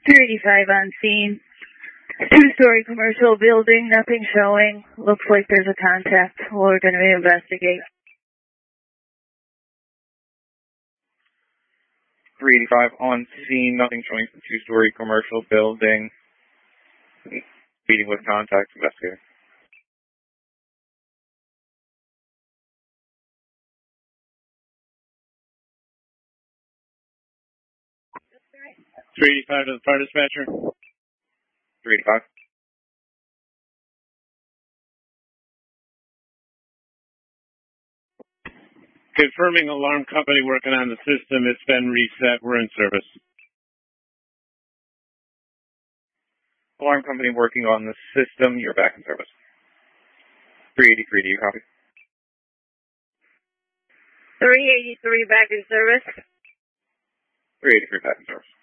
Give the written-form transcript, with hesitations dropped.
385 on scene. Two-story commercial building, nothing showing. Looks like there's a contact. We're going to investigate. 385 on scene, nothing showing. Two-story commercial building. Meeting with contact, investigator. .385 to the fire dispatcher. 385. Confirming alarm company working on the system. It's been reset. We're in service. Alarm company working on the system. You're back in service. 383, do you copy? 383 back in service. 383 back in service.